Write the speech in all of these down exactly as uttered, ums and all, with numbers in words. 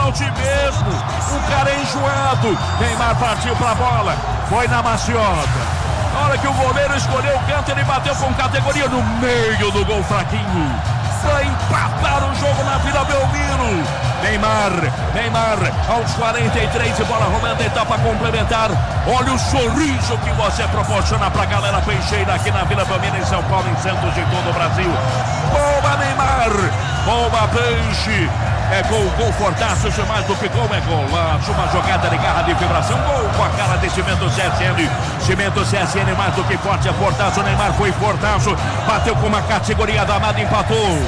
pênalti mesmo. O cara é enjoado. Neymar partiu pra bola. Foi na maciota. Na hora que o goleiro escolheu o canto, ele bateu com categoria no meio do gol fraquinho. Vai empatar o jogo na Vila Belmiro. Neymar, Neymar, aos quarenta e três de bola rolando, etapa complementar. Olha o sorriso que você proporciona pra galera peixeira aqui na Vila Belmiro, em São Paulo, em Santos, de todo o Brasil. Boa, Neymar! Boa, Peixe! É gol, gol fortaço, isso mais do que gol, é golaço, uma jogada de garra de vibração, gol com a cara de Cimento C S N, Cimento C S N mais do que forte, é fortaço, Neymar foi fortaço, bateu com uma categoria danada, empatou.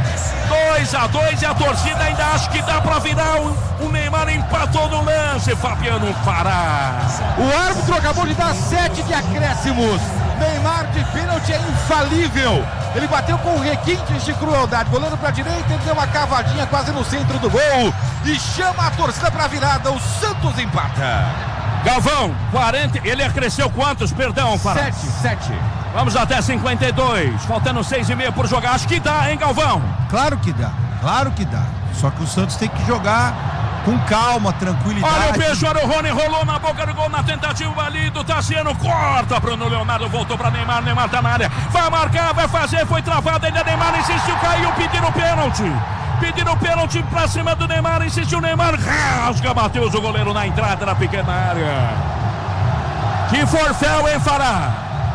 dois a dois e a torcida ainda acha que dá pra virar. O, o Neymar empatou no lance. Fabiano Fará. O árbitro acabou de dar sete de acréscimos. Neymar de pênalti é infalível. Ele bateu com requintes de crueldade. Goleiro pra direita, ele deu uma cavadinha quase no centro do gol. E chama a torcida pra virada. O Santos empata. Galvão, quarenta. Ele acresceu quantos? Perdão, Fará. sete, sete. Vamos até cinquenta e dois, faltando seis e meio por jogar. Acho que dá, hein, Galvão? Claro que dá, claro que dá. Só que o Santos tem que jogar com calma, tranquilidade. Olha o beijo, o Rony rolou na boca do gol na tentativa ali do Tassiano. Corta, Bruno Leonardo, voltou para Neymar. Neymar tá na área, vai marcar, vai fazer, foi travado. Ainda Neymar insistiu, caiu, pedindo pênalti. Pedindo pênalti pra cima do Neymar, insistiu Neymar, rasga, bateu o goleiro na entrada da pequena área. Que forféu, hein, Fará?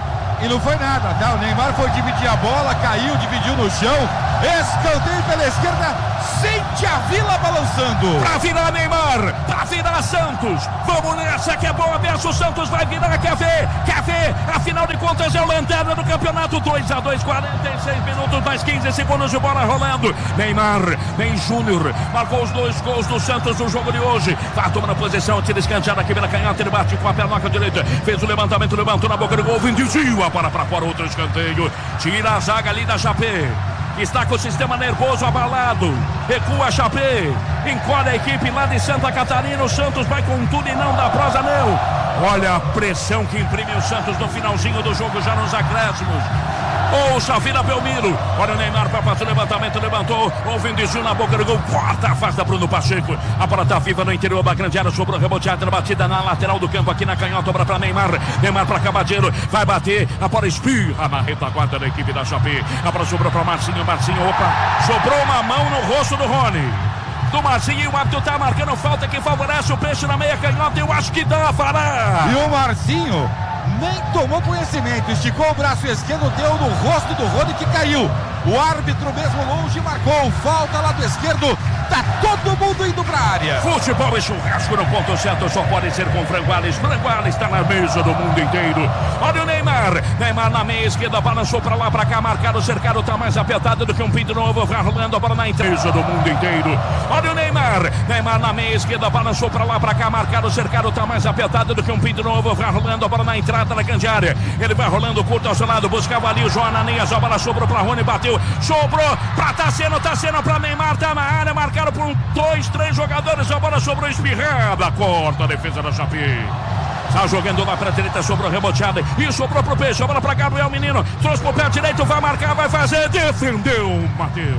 E não foi nada, tá? O Neymar foi dividir a bola, caiu, dividiu no chão. Escanteio pela esquerda, sente a Vila balançando. Pra virar Neymar, pra virar Santos. Vamos nessa que é boa, Beço. O Santos vai virar, quer ver, quer ver. Afinal de contas é o lanterna do campeonato. dois a dois, quarenta e seis minutos, mais quinze segundos de bola rolando. Neymar, Ney Júnior, marcou os dois gols do Santos no jogo de hoje. Vai tomando posição, tira escanteado aqui pela canhota, ele bate com a perna direita. Fez o levantamento, levantou na boca do gol, Vinicius, a para pra fora, outro escanteio. Tira a zaga ali da Chapé. Está com o sistema nervoso abalado. Recua a Chapé. Encolhe a equipe lá de Santa Catarina. O Santos vai com tudo e não dá prosa, não. Olha a pressão que imprime o Santos no finalzinho do jogo, já nos acréscimos. Ouça a Vila Belmiro. Olha o Neymar para fazer o levantamento, levantou. O Vinicius na boca do gol. Corta, afasta Bruno Pacheco. A bola tá viva no interior da grande área. Sobrou reboteada na batida na lateral do campo, aqui na canhota. Obra para Neymar. Neymar para Cavadeiro. Vai bater. A bola espirra na retaguarda da equipe da Chapé. A bola sobrou para Marcinho. Marcinho, opa. Sobrou uma mão no rosto do Rony. Do Marcinho, e o árbitro tá marcando falta que favorece o Peixe na meia canhota. Eu acho que dá, Fará. E o Marcinho nem tomou conhecimento, esticou o braço esquerdo, deu no rosto do Rony, que caiu. O árbitro mesmo longe marcou falta lado esquerdo. Tá todo mundo indo pra área. Futebol e churrasco no ponto certo só pode ser com Franguales. Franguales está na mesa do mundo inteiro. Olha o Neymar. Neymar na meia esquerda, balançou pra lá, pra cá, marcado, cercado, tá mais apertado do que um pinto novo. Vai rolando a bola na mesa do mundo inteiro. Olha o Neymar. Neymar na meia esquerda, balançou pra lá, pra cá, marcado, cercado, tá mais apertado do que um pinto novo. Vai rolando a bola na entrada da grande área. Ele vai rolando curto ao seu lado, buscava ali o João Ananias. A bola sobrou pra Rony, bateu, sobrou pra Tassiano, Tassiano pra Neymar, tá na área, marcado por um, dois, três jogadores. A bola sobrou espirrada, corta a defesa da Chapé. Tá jogando lá pra direita, sobrou reboteada e sobrou pro Peixe. A bola pra Gabriel Menino, trouxe pro pé direito, vai marcar, vai fazer, defendeu, Matheus.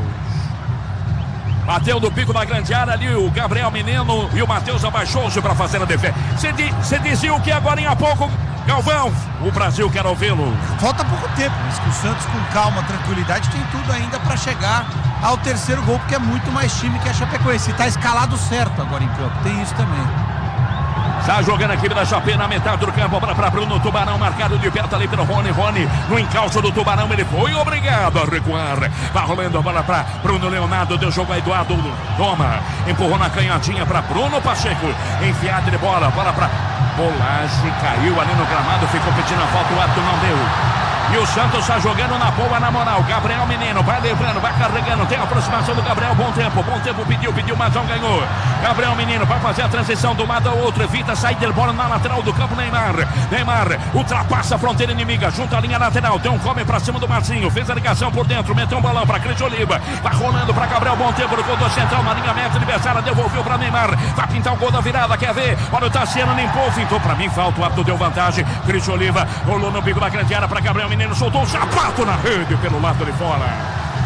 Bateu do pico da grande área ali o Gabriel Menino e o Matheus abaixou-se para fazer a defesa. Você di, dizia o que agora em há pouco, Galvão? O Brasil quer ouvi-lo. Falta pouco tempo, mas que o Santos com calma, tranquilidade, tem tudo ainda para chegar ao terceiro gol, porque é muito mais time que a Chapecoense. Tá escalado certo agora em campo, tem isso também. Tá jogando a equipe da Chapé na metade do campo para Bruno Tubarão, marcado de perto ali pelo Rony. Rony no encalço do Tubarão, ele foi obrigado a recuar. Vai rolando a bola para Bruno Leonardo, deu jogo a Eduardo Toma, empurrou na canhotinha para Bruno Pacheco, enfiada de bola, bola para Bolage, caiu ali no gramado, ficou pedindo a falta, o árbitro não deu. E o Santos está jogando na boa, na moral. Gabriel Menino vai levando, vai carregando. Tem a aproximação do Gabriel, bom tempo. Bom tempo, pediu, pediu, mas não ganhou. Gabriel Menino vai fazer a transição do lado ao outro. Evita sair de bola na lateral do campo. Neymar, Neymar ultrapassa a fronteira inimiga, junto à linha lateral. Tem um come pra cima do Marcinho. Fez a ligação por dentro, meteu um balão pra Cris Oliva. Vai rolando pra Gabriel, bom tempo no gol do central. Na linha meta, adversária devolveu pra Neymar. Vai pintar o gol da virada, quer ver? Olha o Tassiano, limpou, fintou. Pra mim, falta, o árbitro deu vantagem. Cris Oliva rolou no bico da grande área pra Gabriel Menino. Soltou um sapato na rede pelo lado de fora.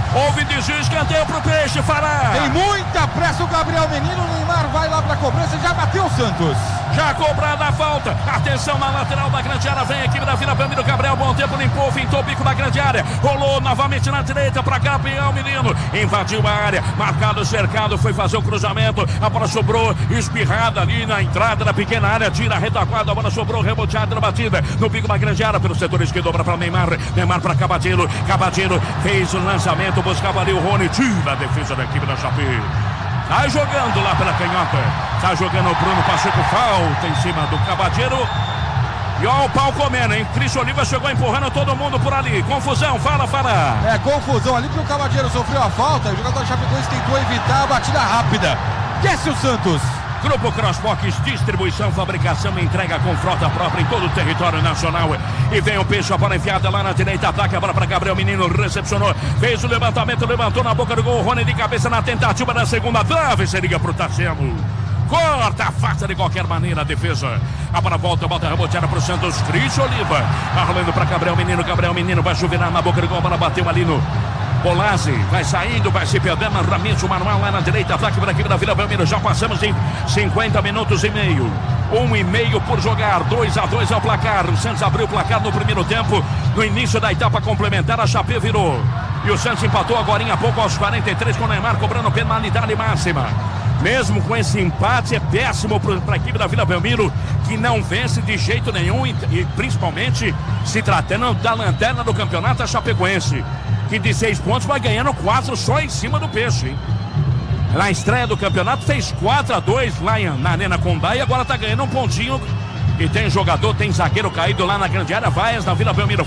Houve desvio, escanteio pro Peixe, Fará. Tem muita pressa o Gabriel Menino, o Neymar vai lá pra cobrança, já bateu o Santos. Já cobrada a falta, atenção na lateral da grande área, vem a equipe da Vila Belmiro, Gabriel, bom tempo, limpou, fintou o bico da grande área, rolou novamente na direita para Gabriel Menino, invadiu a área, marcado, cercado, foi fazer o cruzamento, a bola sobrou, espirrada ali na entrada da pequena área, tira a retaguarda, a bola sobrou, reboteada na batida, no bico da grande área, pelo setor esquerdo, dobra para Neymar, Neymar para Cavadinho, Cavadinho fez o lançamento, buscava ali o Rony, tira a defesa da equipe da Chape. Sai jogando lá pela canhota. Sai jogando o Bruno Pacheco. Falta em cima do Cavadinho. E ó o pau comendo, hein? Cris Oliva chegou empurrando todo mundo por ali. Confusão, fala, fala. É, confusão ali porque o Cavadinho sofreu a falta. O jogador Chapecoense tentou evitar a batida rápida. Desce o Santos. Grupo Crossbox, distribuição, fabricação e entrega com frota própria em todo o território nacional. E vem o Peixe, a bola enfiada lá na direita, ataque, a bola para Gabriel Menino, recepcionou, fez o levantamento, levantou na boca do gol, Rony de cabeça na tentativa da segunda trave, se liga pro Tassiano. Corta, afasta de qualquer maneira a defesa. A bola volta, volta reboteada pro Santos, Cris Oliva. Arrolando para Gabriel Menino, Gabriel Menino vai chuvirar na boca do gol, a bola bateu ali no Bolazzi, vai saindo, vai se perdendo, Ramiro Manuel lá na direita, ataque para a equipe da Vila Belmiro, já passamos em cinquenta minutos e meio, um e meio por jogar, dois a dois ao placar, o Santos abriu o placar no primeiro tempo, no início da etapa complementar, a Chape virou, e o Santos empatou agora há pouco aos quarenta e três com o Neymar cobrando penalidade máxima. Mesmo com esse empate, é péssimo para a equipe da Vila Belmiro, que não vence de jeito nenhum, e, e principalmente se tratando da lanterna do campeonato, a Chapecoense, que de seis pontos vai ganhando quatro só em cima do Peixe, hein? Na estreia do campeonato fez quatro a dois lá na Arena Condá e agora tá ganhando um pontinho. E tem jogador, tem zagueiro caído lá na grande área, Vaias na Vila Belmiro.